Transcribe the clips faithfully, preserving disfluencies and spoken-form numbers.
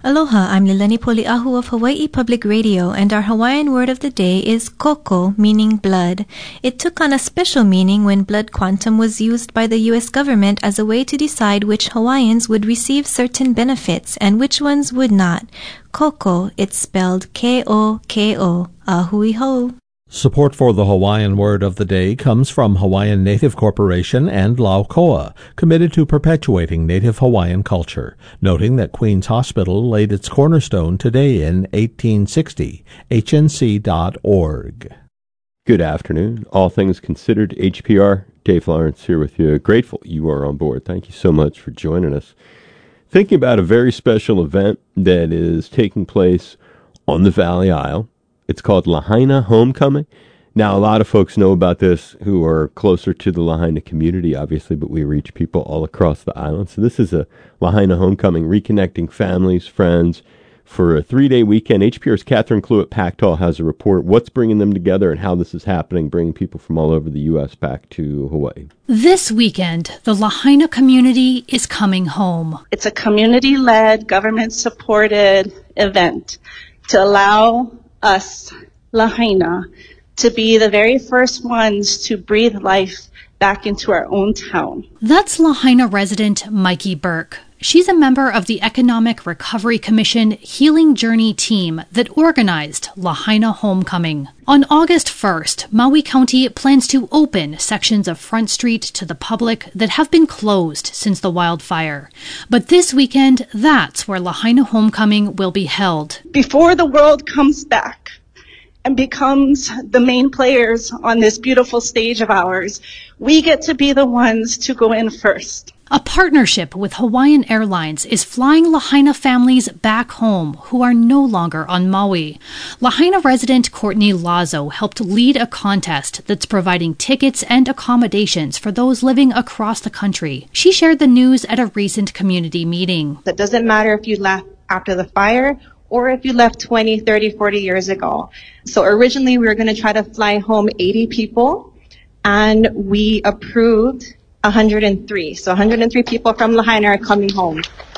Aloha, I'm Lilani Poliahu of Hawaii Public Radio, and our Hawaiian word of the day is koko, meaning blood. It took on a special meaning when blood quantum was used by the U S government as a way to decide which Hawaiians would receive certain benefits and which ones would not. Koko, it's spelled K O K O. Ahui ho. Support for the Hawaiian word of the day comes from Hawaiian Native Corporation and Laukoa, committed to perpetuating Native Hawaiian culture, noting that Queen's Hospital laid its cornerstone today in eighteen sixty. H N C dot org. Good afternoon. All things considered, H P R, Dave Lawrence here with you. Grateful you are on board. Thank you so much for joining us. Thinking about a very special event that is taking place on the Valley Isle. It's called Lahaina Homecoming. Now, a lot of folks know about this who are closer to the Lahaina community, obviously, but we reach people all across the island. So this is a Lahaina Homecoming, reconnecting families, friends, for a three-day weekend. H P R's Catherine Cluett-Pactall has a report. What's bringing them together and how this is happening, bringing people from all over the U S back to Hawaii. This weekend, the Lahaina community is coming home. It's a community-led, government-supported event to allow us, Lahaina, to be the very first ones to breathe life back into our own town. That's Lahaina resident Mikey Burke. She's a member of the Economic Recovery Commission Healing Journey team that organized Lahaina Homecoming. On August first, Maui County plans to open sections of Front Street to the public that have been closed since the wildfire. But this weekend, that's where Lahaina Homecoming will be held. Before the world comes back and becomes the main players on this beautiful stage of ours, we get to be the ones to go in first. A partnership with Hawaiian Airlines is flying Lahaina families back home who are no longer on Maui. Lahaina resident Courtney Lazo helped lead a contest that's providing tickets and accommodations for those living across the country. She shared the news at a recent community meeting. It doesn't matter if you left after the fire or if you left twenty, thirty, forty years ago. So originally we were going to try to fly home eighty people, and we approved one hundred three. So one hundred three people from Lahaina are coming home.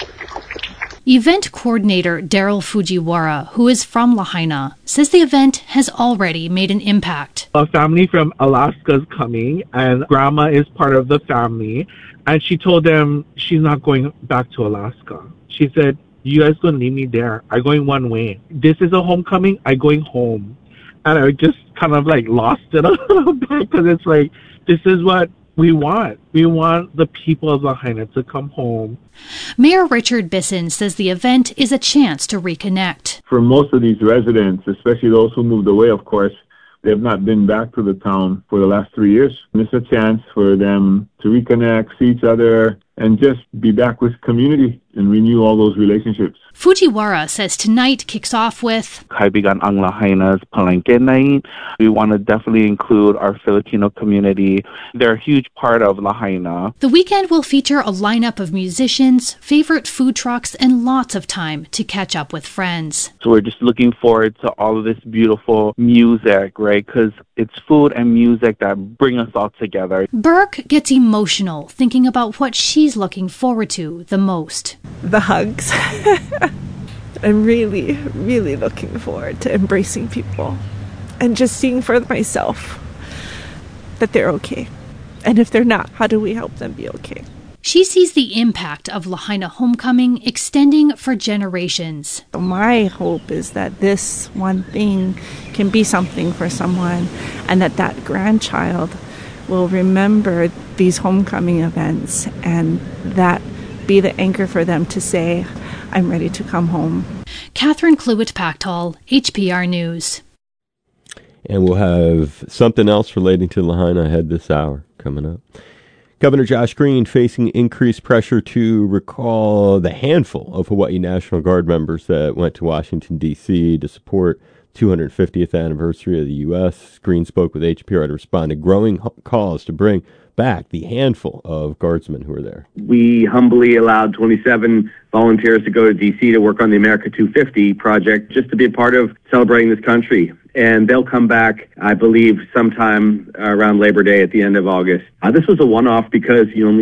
Event coordinator Daryl Fujiwara, who is from Lahaina, says the event has already made an impact. A family from Alaska is coming, and Grandma is part of the family. And she told them she's not going back to Alaska. She said, "You guys gonna leave me there. I'm going one way. This is a homecoming. I'm going home." And I just kind of like lost it a little bit because it's like, this is what we want. We want the people of Lahaina to come home. Mayor Richard Bisson says the event is a chance to reconnect. For most of these residents, especially those who moved away, of course, they have not been back to the town for the last three years. And it's a chance for them to reconnect, see each other, and just be back with community and renew all those relationships. Fujiwara says tonight kicks off with Kaibigan ang Lahaina's Palengke Night. We want to definitely include our Filipino community. They're a huge part of Lahaina. The weekend will feature a lineup of musicians, favorite food trucks, and lots of time to catch up with friends. So we're just looking forward to all of this beautiful music, right? Because it's food and music that bring us all together. Burke gets emotional thinking about what she's looking forward to the most. The hugs. I'm really, really looking forward to embracing people and just seeing for myself that they're okay. And if they're not, how do we help them be okay? She sees the impact of Lahaina Homecoming extending for generations. My hope is that this one thing can be something for someone, and that that grandchild will remember these homecoming events, and that be the anchor for them to say, I'm ready to come home. Catherine Cluett-Pactall, H P R News. And we'll have something else relating to Lahaina ahead this hour coming up. Governor Josh Green facing increased pressure to recall the handful of Hawaii National Guard members that went to Washington, D C to support two hundred fiftieth anniversary of the U S Green spoke with H P R to respond to growing calls to bring back the handful of guardsmen who are there. We humbly allowed twenty-seven volunteers to go to D C to work on the America two fifty project, just to be a part of celebrating this country. And they'll come back, I believe, sometime around Labor Day at the end of August. Uh, this was a one-off because you only